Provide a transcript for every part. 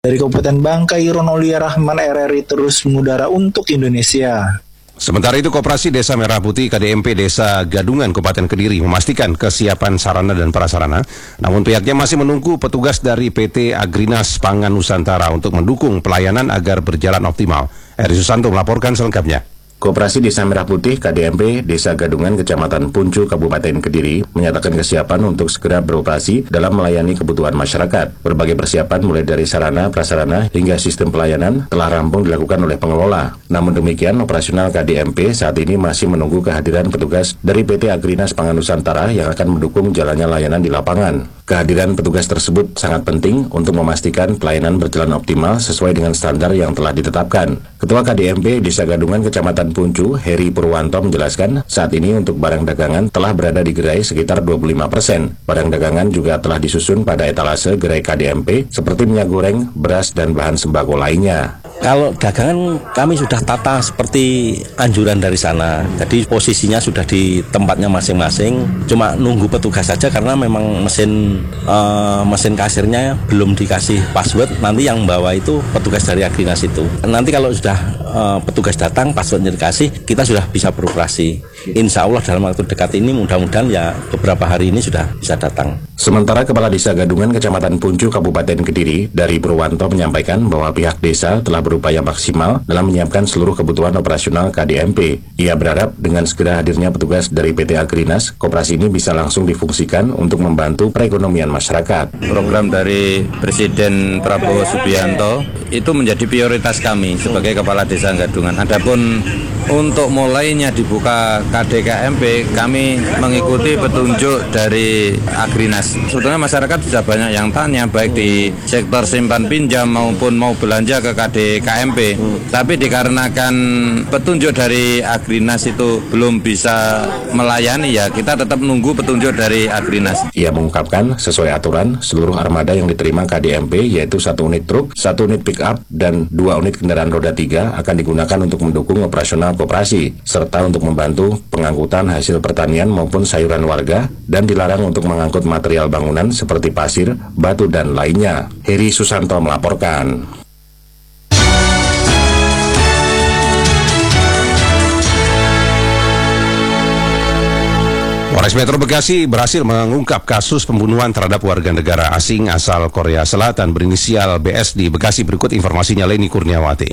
Dari Kabupaten Bangkai, Ronolia Rahman, RRI terus mengudara untuk Indonesia. Sementara itu, Koperasi Desa Merah Putih KDMP Desa Gadungan Kabupaten Kediri memastikan kesiapan sarana dan prasarana, namun pihaknya masih menunggu petugas dari PT Agrinas Pangan Nusantara untuk mendukung pelayanan agar berjalan optimal. Eri Susanto melaporkan selengkapnya. Koperasi Desa Merah Putih KDMP Desa Gadungan Kecamatan Puncu Kabupaten Kediri menyatakan kesiapan untuk segera beroperasi dalam melayani kebutuhan masyarakat. Berbagai persiapan mulai dari sarana, prasarana hingga sistem pelayanan telah rampung dilakukan oleh pengelola. Namun demikian, operasional KDMP saat ini masih menunggu kehadiran petugas dari PT Agrinas Pangan Nusantara yang akan mendukung jalannya layanan di lapangan. Kehadiran petugas tersebut sangat penting untuk memastikan pelayanan berjalan optimal sesuai dengan standar yang telah ditetapkan. Ketua KDMP Desa Gadungan Kecamatan Puncu, Heri Purwanto menjelaskan, saat ini untuk barang dagangan telah berada di gerai sekitar 25%. Barang dagangan juga telah disusun pada etalase gerai KDMP seperti minyak goreng, beras, dan bahan sembako lainnya. Kalau dagangan kami sudah tata seperti anjuran dari sana. Jadi posisinya sudah di tempatnya masing-masing. Cuma nunggu petugas saja karena memang mesin kasirnya belum dikasih password. Nanti yang bawa itu petugas dari Agrinas itu. Nanti kalau sudah petugas datang, passwordnya dikasih, kita sudah bisa beroperasi. Insya Allah dalam waktu dekat ini mudah-mudahan ya beberapa hari ini sudah bisa datang. Sementara Kepala Desa Gadungan Kecamatan Puncu Kabupaten Kediri dari Purwanto menyampaikan bahwa pihak desa telah berupaya maksimal dalam menyiapkan seluruh kebutuhan operasional KDMP. Ia berharap dengan segera hadirnya petugas dari PT Agrinas, koperasi ini bisa langsung difungsikan untuk membantu perekonomian masyarakat. Program dari Presiden Prabowo Subianto itu menjadi prioritas kami sebagai Kepala Desa Gadungan. Adapun untuk mulainya dibuka KDKMP, kami mengikuti petunjuk dari Agrinas. Sebetulnya masyarakat sudah banyak yang tanya, baik di sektor simpan pinjam maupun mau belanja ke KDKMP. Tapi dikarenakan petunjuk dari Agrinas itu belum bisa melayani, ya kita tetap nunggu petunjuk dari Agrinas. Ia mengungkapkan, sesuai aturan, seluruh armada yang diterima KDMP, yaitu 1 unit truk, 1 unit pick-up, dan 2 unit kendaraan roda 3 akan digunakan untuk mendukung operasional koperasi, serta untuk membantu pengangkutan hasil pertanian maupun sayuran warga, dan dilarang untuk mengangkut material bangunan seperti pasir, batu, dan lainnya. Heri Susanto melaporkan. Polres Metro Bekasi berhasil mengungkap kasus pembunuhan terhadap warga negara asing asal Korea Selatan berinisial BS di Bekasi. Berikut informasinya, Leni Kurniawati.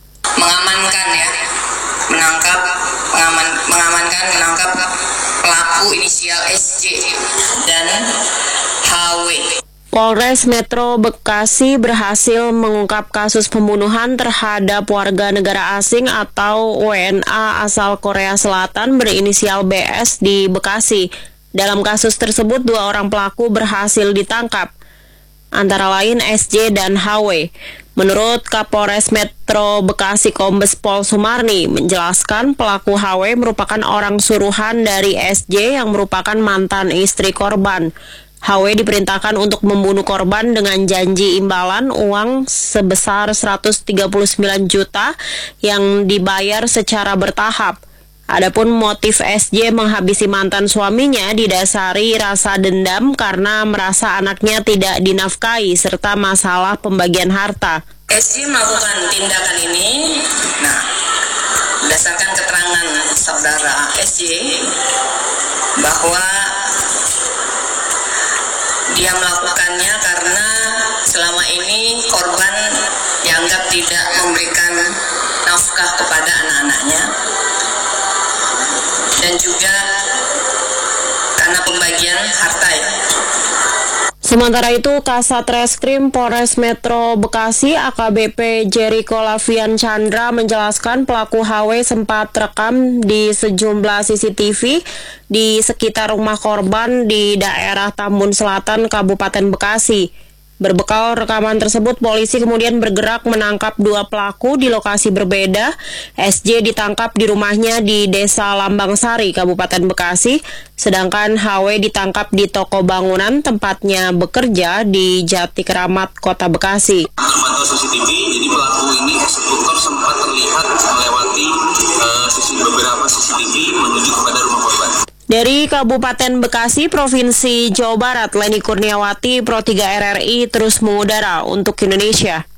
Menangkap pelaku inisial SJ dan HW. Polres Metro Bekasi berhasil mengungkap kasus pembunuhan terhadap warga negara asing atau WNA asal Korea Selatan berinisial BS di Bekasi. Dalam kasus tersebut, 2 orang pelaku berhasil ditangkap, antara lain SJ dan HW. Menurut Kapolres Metro Bekasi Kombes Pol Sumarni menjelaskan pelaku HW merupakan orang suruhan dari SJ yang merupakan mantan istri korban. HW diperintahkan untuk membunuh korban dengan janji imbalan uang sebesar 139 juta yang dibayar secara bertahap. Adapun motif SJ menghabisi mantan suaminya didasari rasa dendam karena merasa anaknya tidak dinafkahi serta masalah pembagian harta. SJ melakukan tindakan ini, berdasarkan keterangan saudara SJ bahwa dia melakukannya karena selama ini korban dianggap tidak memberikan nafkah kepada anak-anaknya, dan juga karena pembagian harta ya. Sementara itu, Kasat Reskrim Polres Metro Bekasi AKBP Jericho Lavian Chandra menjelaskan pelaku HW sempat rekam di sejumlah CCTV di sekitar rumah korban di daerah Tambun Selatan, Kabupaten Bekasi. Berbekal rekaman tersebut, polisi kemudian bergerak menangkap 2 pelaku di lokasi berbeda. SJ ditangkap di rumahnya di Desa Lambang Sari, Kabupaten Bekasi, sedangkan HW ditangkap di toko bangunan tempatnya bekerja di Jati Keramat, Kota Bekasi. Terpantau CCTV, jadi pelaku ini eksekutor sempat terlihat melewati beberapa CCTV menuju kepada rumah korban. Dari Kabupaten Bekasi, Provinsi Jawa Barat, Leni Kurniawati, Pro 3 RRI terus mengudara untuk Indonesia.